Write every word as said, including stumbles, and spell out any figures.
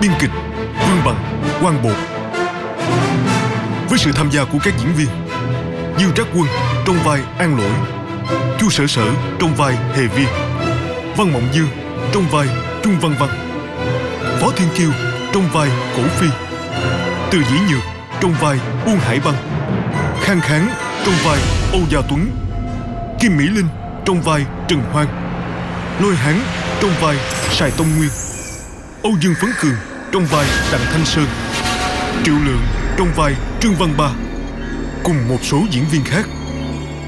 biên kịch Vương Bằng, Quang Bột. Với sự tham gia của các diễn viên Diêu Trác Quân trong vai An Lỗi, Chu Sở Sở trong vai Hề Viên, Văn Mộng Dương trong vai Trung Văn Văn, Phó Thiên Kiêu trong vai Cổ Phi, Từ Dĩ Nhược trong vai Uông Hải Băng, Khang Kháng trong vai Âu Gia Tuấn, Kim Mỹ Linh trong vai Trần Hoang, Lôi Hán trong vai Sài Tông Nguyên, Âu Dương Phấn Cường trong vai Đặng Thanh Sơn, Triệu Lượng trong vai Trương Văn Ba, cùng một số diễn viên khác.